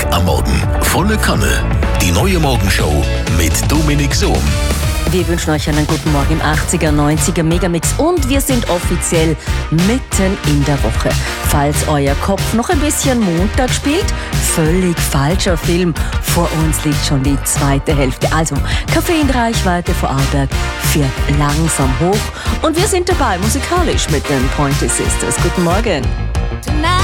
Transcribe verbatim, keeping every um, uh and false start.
am Morgen. Volle Kanne. Die neue Morgenshow mit Dominik Sohm. Wir wünschen euch einen guten Morgen im achtziger, neunziger Megamix und wir sind offiziell mitten in der Woche. Falls euer Kopf noch ein bisschen Montag spielt, völlig falscher Film. Vor uns liegt schon die zweite Hälfte. Also Kaffee in Reichweite vor Arlberg fährt langsam hoch und wir sind dabei musikalisch mit den Pointer Sisters. Guten Morgen.